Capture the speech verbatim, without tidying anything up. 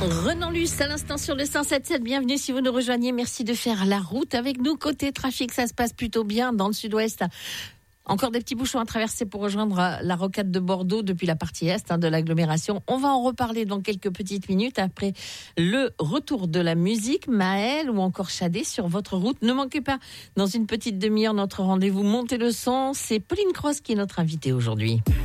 Renan Luce à l'instant sur le cent sept sept. Bienvenue si vous nous rejoignez. Merci de faire la route avec nous. Côté trafic, ça se passe plutôt bien dans le sud-ouest. Encore des petits bouchons à traverser pour rejoindre la rocade de Bordeaux depuis la partie est hein, de l'agglomération. On va en reparler dans quelques petites minutes après le retour de la musique. Maël ou encore Shadé sur votre route. Ne manquez pas, dans une petite demi-heure, notre rendez-vous Montez le son. C'est Pauline Cross qui est notre invitée aujourd'hui.